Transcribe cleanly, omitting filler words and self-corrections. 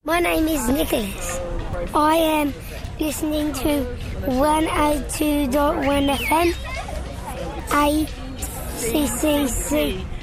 My name is Nicholas. I am listening to 102.1 FM, ACCC.